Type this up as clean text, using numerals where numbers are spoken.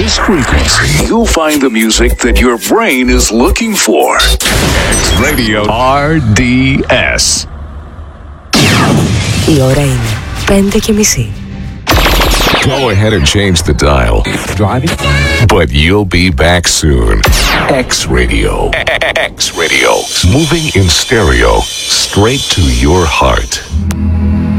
this frequency, you'll find the music that your brain is looking for. X Radio RDS. Η ώρα είναι 5:30. Go ahead and change the dial. Driving? But you'll be back soon. X Radio. X Radio. Moving in stereo straight to your heart.